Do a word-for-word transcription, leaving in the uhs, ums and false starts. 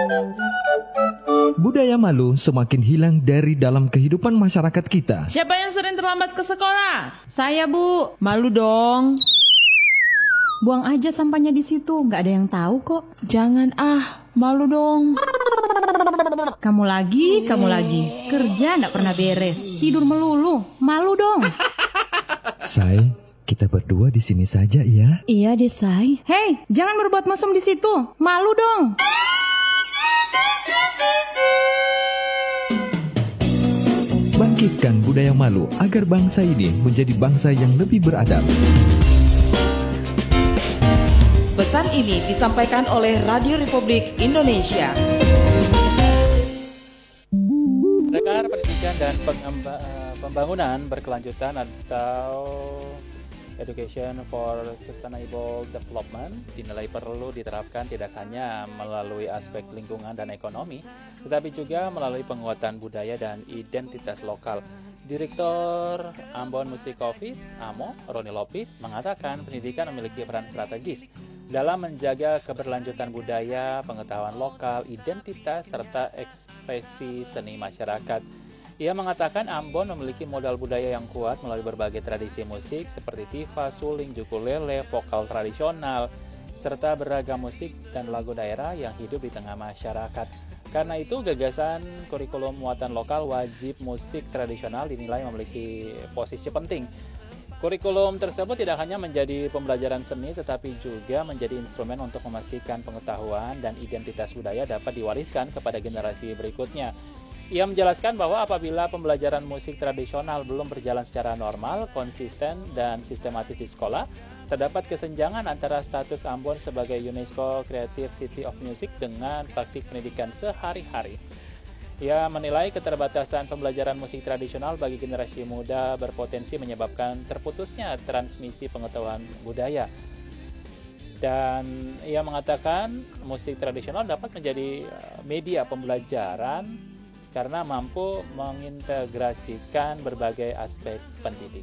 Budaya malu semakin hilang dari dalam kehidupan masyarakat kita. Siapa yang sering terlambat ke sekolah? Saya, Bu. Malu dong. Buang aja sampahnya di situ, nggak ada yang tahu kok. Jangan ah, malu dong. Kamu lagi, kamu lagi. Kerja nggak pernah beres, tidur melulu. Malu dong. Say, kita berdua di sini saja ya. Iya deh, Say. Hei, jangan berbuat mesum di situ. Malu dong. Bangkitkan budaya malu agar bangsa ini menjadi bangsa yang lebih beradab. Pesan ini disampaikan oleh Radio Republik Indonesia. Pendengar pendidikan dan pengemba- pembangunan berkelanjutan atau Education for Sustainable Development dinilai perlu diterapkan tidak hanya melalui aspek lingkungan dan ekonomi, tetapi juga melalui penguatan budaya dan identitas lokal. Direktur Ambon Music Office, A M O, Roni Lopis, mengatakan pendidikan memiliki peran strategis dalam menjaga keberlanjutan budaya, pengetahuan lokal, identitas, serta ekspresi seni masyarakat. Ia mengatakan Ambon memiliki modal budaya yang kuat melalui berbagai tradisi musik seperti tifa, suling, ukulele, vokal tradisional, serta beragam musik dan lagu daerah yang hidup di tengah masyarakat. Karena itu, gagasan kurikulum muatan lokal wajib musik tradisional dinilai memiliki posisi penting. Kurikulum tersebut tidak hanya menjadi pembelajaran seni, tetapi juga menjadi instrumen untuk memastikan pengetahuan dan identitas budaya dapat diwariskan kepada generasi berikutnya. Ia menjelaskan bahwa apabila pembelajaran musik tradisional belum berjalan secara normal, konsisten, dan sistematis di sekolah, terdapat kesenjangan antara status Ambon sebagai UNESCO Creative City of Music dengan praktik pendidikan sehari-hari. Ia menilai keterbatasan pembelajaran musik tradisional bagi generasi muda berpotensi menyebabkan terputusnya transmisi pengetahuan budaya. Dan ia mengatakan musik tradisional dapat menjadi media pembelajaran karena mampu mengintegrasikan berbagai aspek pendidikan.